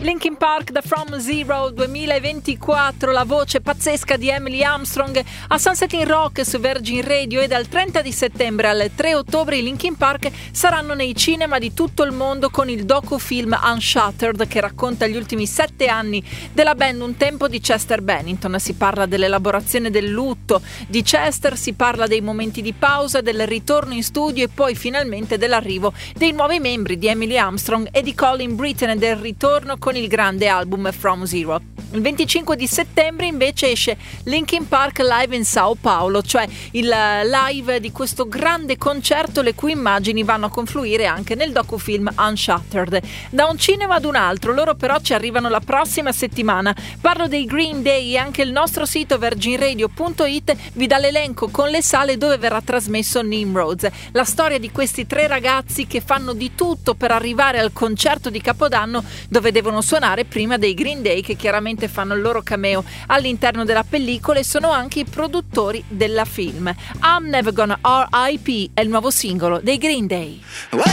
Linkin Park da From Zero 2024, la voce pazzesca di Emily Armstrong a Sunset in Rock su Virgin Radio, e dal 30 di settembre al 3 ottobre i Linkin Park saranno nei cinema di tutto il mondo con il docufilm Unshattered, che racconta gli ultimi 7 anni della band Un tempo di Chester Bennington. Si parla dell'elaborazione del lutto di Chester, si parla dei momenti di pausa, del ritorno in studio e poi finalmente dell'arrivo dei nuovi membri di Emily Armstrong e di Colin Britton e del ritorno con il grande album From Zero. Il 25 di settembre invece esce Linkin Park Live in Sao Paulo, cioè il live di questo grande concerto le cui immagini vanno a confluire anche nel docufilm Unshattered. Da un cinema ad un altro, loro però ci arrivano la prossima settimana. Parlo dei Green Day e anche il nostro sito virginradio.it vi dà l'elenco con le sale dove verrà trasmesso Nimrods. La storia di questi 3 ragazzi che fanno di tutto per arrivare al concerto di Capodanno dove devono suonare prima dei Green Day, che chiaramente fanno il loro cameo all'interno della pellicola e sono anche i produttori della film. I'm Never Gonna R.I.P. è il nuovo singolo dei Green Day.